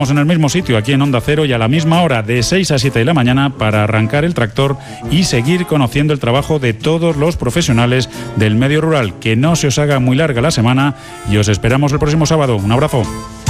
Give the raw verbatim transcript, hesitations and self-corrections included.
En el mismo sitio, aquí en Onda Cero, y a la misma hora, de seis a siete de la mañana, para arrancar el tractor y seguir conociendo el trabajo de todos los profesionales del medio rural. Que no se os haga muy larga la semana y os esperamos el próximo sábado. Un abrazo.